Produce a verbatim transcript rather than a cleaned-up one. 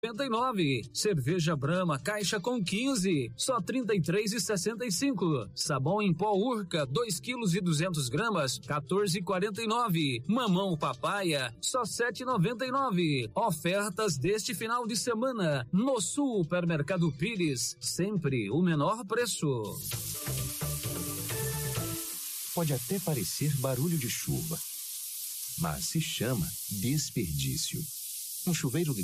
noventa e nove. Cerveja Brahma caixa com quinze, só trinta e três e sessenta e cinco. Sabão em pó Urca, dois quilos e duzentos gramas, quatorze e quarenta e nove. Mamão papaya, só sete e noventa e nove. Ofertas deste final de semana no Supermercado Pires, sempre o menor preço. Pode até parecer barulho de chuva, mas se chama desperdício. Um chuveiro